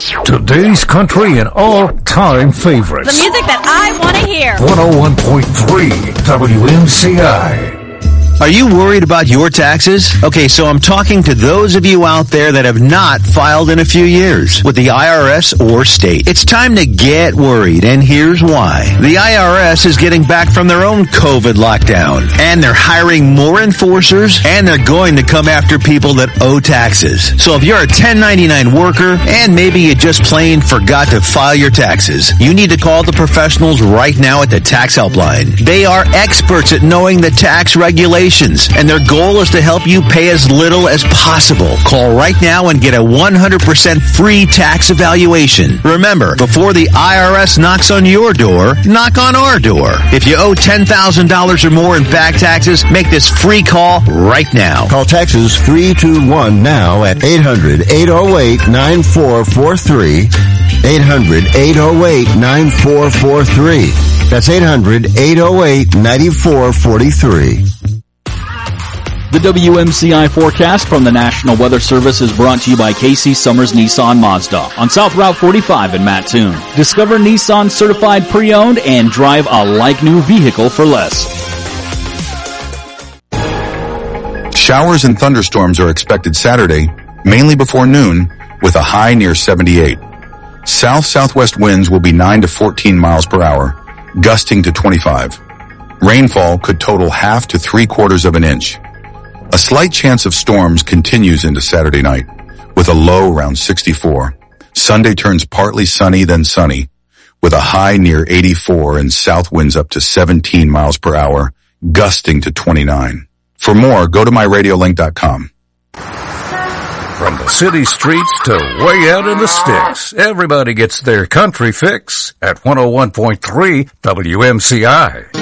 Today's country and all-time favorites. The music that I want to hear. 101.3 WMCI. Are you worried about your taxes? Okay, so I'm talking to those of you out there that have not filed in a few years with the IRS or state. It's time to get worried, and here's why. The IRS is getting back from their own COVID lockdown, and they're hiring more enforcers, and they're going to come after people that owe taxes. So if you're a 1099 worker, and maybe you just plain forgot to file your taxes, you need to call the professionals right now at the Tax Helpline. They are experts at knowing the tax regulations, and their goal is to help you pay as little as possible. Call right now and get a 100% free tax evaluation. Remember, before the IRS knocks on your door, knock on our door. If you owe $10,000 or more in back taxes, make this free call right now. Call Taxes 321 now at 800-808-9443. 800-808-9443. That's 800-808-9443. The WMCI forecast from the National Weather Service is brought to you by Casey Summers Nissan Mazda on South Route 45 in Mattoon. Discover Nissan certified pre-owned and drive a like-new vehicle for less. Showers and thunderstorms are expected Saturday, mainly before noon, with a high near 78. South-southwest winds will be 9 to 14 miles per hour, gusting to 25. Rainfall could total half to 3/4 of an inch. A slight chance of storms continues into Saturday night, with a low around 64. Sunday turns partly sunny, then sunny, with a high near 84 and south winds up to 17 miles per hour, gusting to 29. For more, go to myradiolink.com. From the city streets to way out in the sticks, everybody gets their country fix at 101.3 WMCI.